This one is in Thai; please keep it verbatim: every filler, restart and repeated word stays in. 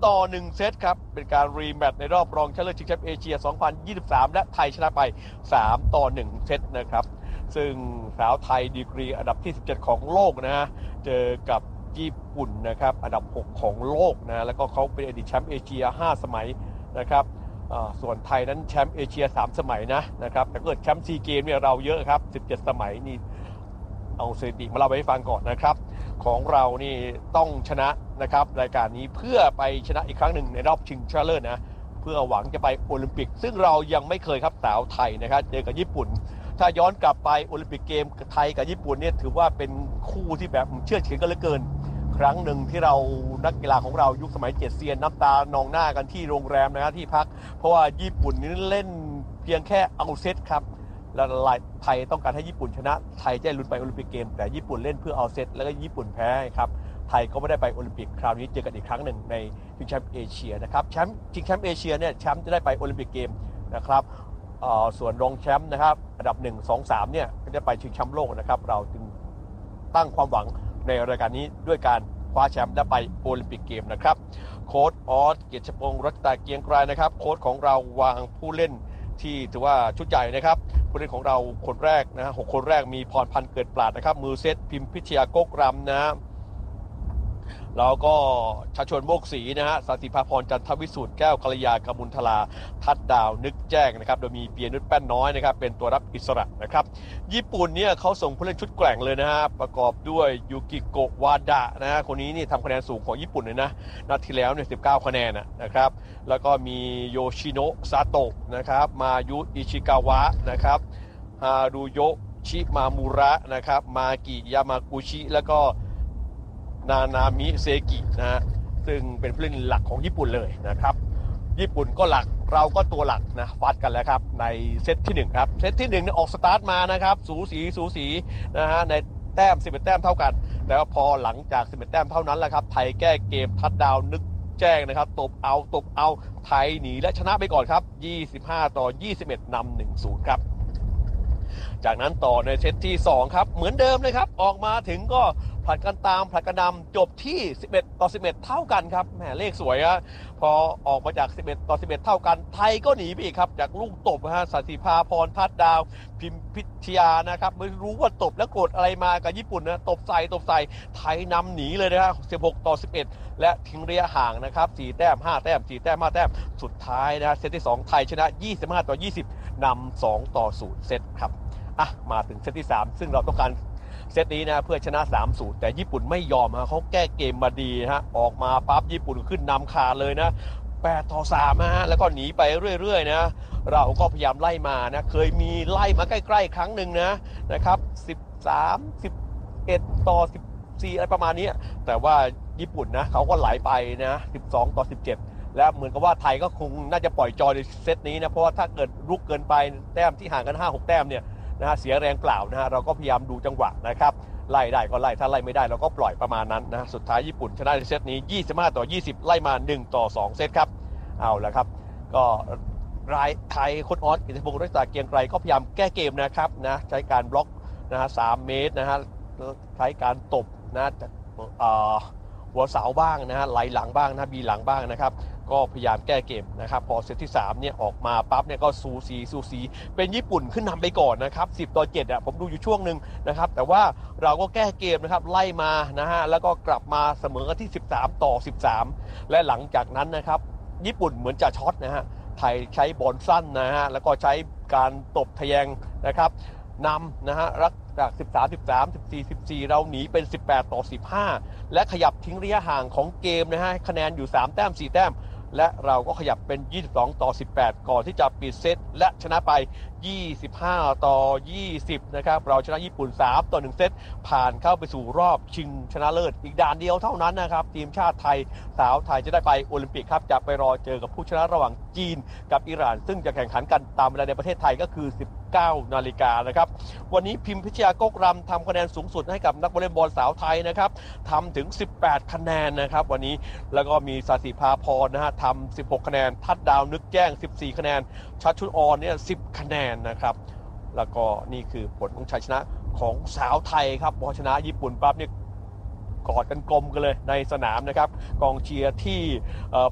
ต่อหนึ่งเซตครับเป็นการรีแมตช์ในรอบรองชนะเลิศชิงแชมป์เอเชียสองพันยี่สิบสามและไทยชนะไปสามต่อหนึ่งเซตนะครับซึ่งสาวไทยดีกรีอันดับที่สิบเจ็ดของโลกนะฮะเจอกับญี่ปุ่นนะครับอันดับหกของโลกนะแล้วก็เขาเป็นอดีตแชมป์เอเชียห้าสมัยนะครับส่วนไทยนั้นแชมป์เอเชียสามสมัยนะนะครับแต่เกิดแชมป์ซีเกมเนี่ยเราเยอะครับสิบเจ็ดสมัยนี่เอาสถิติมาเล่าให้ฟังก่อนนะครับของเรานี่ต้องชนะนะครับรายการนี้เพื่อไปชนะอีกครั้งหนึ่งในรอบชิงชนะเลิศนะเพื่อหวังจะไปโอลิมปิกซึ่งเรายังไม่เคยครับสาวไทยนะครับเจอกับญี่ปุ่นถ้าย้อนกลับไปโอลิมปิกเกมไทยกับญี่ปุ่นเนี่ยถือว่าเป็นคู่ที่แบบเชื่อถือกันเหลือเกินครั้งหนึ่งที่เรานักกีฬาของเรายุคสมัยเจ็ดเซียนน้ำตานองหน้ากันที่โรงแรมนะที่พักเพราะว่าญี่ปุ่นนี่เล่นเพียงแค่เอาเซตครับแล้วไทยต้องการให้ญี่ปุ่นชนะไทยจะลุ้นไปโอลิมปิกเกมแต่ญี่ปุ่นเล่นเพื่อเอาเซตแล้วก็ญี่ปุ่นแพ้ครับไทยก็ไม่ได้ไปโอลิมปิกคราวนี้เจอกันอีกครั้งหนึ่งในชิงแชมป์เอเชียนะครับแชมป์ชิงแชมป์เอเชียเนี่ยแชมป์จะได้ไปโอลิมปิกเกมนะครับส่วนรองแชมป์นะครับอันดับหนึ่ง สอง สามเนี่ยก็จะไปชิงแชมป์โลกนะครับเราจึงตั้งความหวังในรายการนี้ด้วยการคว้าแชมป์และไปโอลิมปิกเกมนะครับโค้ชออสเกียรติชพงศ์รัตตาเกียงไกรนะครับโค้ชของเราวางผู้เล่นที่ถือว่าชุดใหญ่นะครับผู้เล่นของเราคนแรกนะฮะหกคนแรกมีพรพันธ์เกิดปราดนะครับมือเซตพิมพิชยากกรำนะแล้วก็ชาชนโมกศรีนะฮะสศิภาพรจันทวิสุทธิ์แก้วกัลยากมุลทลาทัดดาวนึกแจ้งนะครับโดยมีเปียนุชแป้นน้อยนะครับเป็นตัวรับอิสระนะครับญี่ปุ่นเนี่ยเขาส่งผู้เล่นชุดแกร่งเลยนะฮะประกอบด้วยยูกิโกะวาดะนะฮะคนนี้นี่ทำคะแนนสูงของญี่ปุ่นเลยนะนัดที่แล้วเนี่ยสิบเก้าคะแนนนะครับแล้วก็มีโยชิโนะซาโตะนะครับมายุอิชิกาวะนะครับฮารุโยะชิมามุระนะครับมากิยามากุชิแล้วก็นานามิเซกินะฮะซึ่งเป็นผู้เล่นหลักของญี่ปุ่นเลยนะครับญี่ปุ่นก็หลักเราก็ตัวหลักนะวัดกันแล้วครับในเซตที่หนึ่งครับเซตที่หนึ่งเนี่ยออกสตาร์ทมานะครับสูสีสูสีนะฮะในแต้มสิบเอ็ดแต้มเท่ากันแต่ว่าพอหลังจากสิบเอ็ดแต้มเท่านั้นแหละครับไทยแก้เกมทัดดาวนึกแจ้งนะครับตบเอาตบเอาไทยหนีและชนะไปก่อนครับยี่สิบห้าต่อยี่สิบเอ็ดนำ หนึ่งศูนย์ ครับจากนั้นต่อในเซตที่สองครับเหมือนเดิมเลยครับออกมาถึงก็ผลัดกันตามผลัดกันนำจบที่สิบเอ็ดต่อสิบเอ็ดเท่ากันครับแหมเลขสวยอะพอออกมาจากสิบเอ็ดต่อสิบเอ็ดเท่ากันไทยก็หนีไปอีกครับจากลูกตบฮะสศิภาพรทัดดาวพิมพิชยานะครับไม่รู้ว่าตบแล้วโกรธอะไรมากับญี่ปุ่นนะตบใส่ตบใส่ไทยนำหนีเลยนะครับสิบหกต่อสิบเอ็ดและทิ้งระยะห่างนะครับสี่แต้มห้าแต้มสี่แต้มห้าแต้มสุดท้ายนะเซตที่สองไทยชนะยี่สิบห้าต่อยี่สิบนำสองต่อศูนย์เซตครับอ่ะมาถึงเซตที่สามซึ่งเราต้องการเซตนี้นะเพื่อชนะ สามศูนย์ แต่ญี่ปุ่นไม่ยอมฮะเขาแก้เกมมาดีฮะออกมาปั๊บญี่ปุ่นขึ้นนำขาดเลยนะแปดต่อสามนะฮะแล้วก็หนีไปเรื่อยๆนะเราก็พยายามไล่มานะเคยมีไล่มาใกล้ๆครั้งหนึ่งนะนะครับสิบสาม สิบเอ็ดต่อสิบสี่อะไรประมาณนี้แต่ว่าญี่ปุ่นนะเขาก็ไหลไปนะสิบสองต่อสิบเจ็ดและเหมือนกับว่าไทยก็คงน่าจะปล่อยจอยในเซตนี้นะเพราะว่าถ้าเกิดรุกเกินไปแต้มที่ห่างกัน ห้าหก แต้มเนี่ยนะฮะเสียแรงเปล่านะฮะเราก็พยายามดูจังหวะนะครับไล่ได้ก็ไล่ถ้าไล่ไม่ได้เราก็ปล่อยประมาณนั้นนะสุดท้ายญี่ปุ่นชนะในเซตนี้ยี่สิบห้าต่อยี่สิบไล่มาหนึ่งต่อสองเซตครับเอาละครับก็รายไทยโค้ชออสกิตติพงศ์รัตน์เกียงไกรก็พยายามแก้เกมนะครับนะใช้การบล็อกนะฮะสามเมตรนะฮะใช้การตบนะหัวเสาบ้างนะฮะไหลหลังบ้างนะบีหลังบ้างนะครับก็พยายามแก้เกมนะครับพอเซตที่สามเนี่ยออกมาปั๊บเนี่ยก็สูสีสูสีเป็นญี่ปุ่นขึ้นนำไปก่อนนะครับสิบต่อเจ็ดอ่ะผมดูอยู่ช่วงนึงนะครับแต่ว่าเราก็แก้เกมนะครับไล่มานะฮะแล้วก็กลับมาเสมอกันที่สิบสามต่อสิบสามและหลังจากนั้นนะครับญี่ปุ่นเหมือนจะช็อตนะฮะไทยใช้บอลสั้นนะฮะแล้วก็ใช้การตบทะแยงนะครับนำนะฮะรักจากสิบสาม สิบสาม สิบสี่ สิบสี่เราหนีเป็นสิบแปดต่อสิบห้าและขยับทิ้งระยะห่างของเกมนะฮะคะแนนอยู่สามแต้มสี่แต้มและเราก็ขยับเป็นยี่สิบสองต่อสิบแปดก่อนที่จะปิดเซตและชนะไปยี่สิบห้าต่อยี่สิบนะครับเราชนะญี่ปุ่นสามต่อหนึ่งเซตผ่านเข้าไปสู่รอบชิงชนะเลิศอีกด่านเดียวเท่านั้นนะครับทีมชาติไทยสาวไทยจะได้ไปโอลิมปิกครับจะไปรอเจอกับผู้ชนะระหว่างจีนกับอิหร่านซึ่งจะแข่งขันกันตามเวลาในประเทศไทยก็คือสิบเก้านาฬิกานะครับวันนี้พิมพิชยากกรำทำคะแนนสูงสุดให้กับนักวอลเลย์บอลสาวไทยนะครับทำถึงสิบแปดคะแนนนะครับวันนี้แล้วก็มีสศิภาพรนะฮะทำสิบหกคะแนนทัดดาวนึกแจ้งสิบสี่คะแนนชัดชุดออนเนี่ยสิบคะแนนนะครับแล้วก็นี่คือผลของชัยชนะของสาวไทยครับพอชนะญี่ปุ่นปั๊บเนี่ยกอดกันกลมกันเลยในสนามนะครับกองเชียร์ที่